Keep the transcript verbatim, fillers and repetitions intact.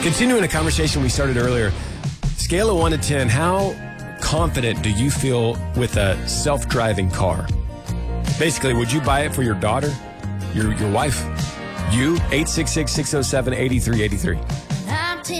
Continuing a conversation we started earlier, scale of one to ten, how confident do you feel with a self-driving car? Basically, would you buy it for your daughter, your your wife, you? eight six six, six oh seven, eight three eight three.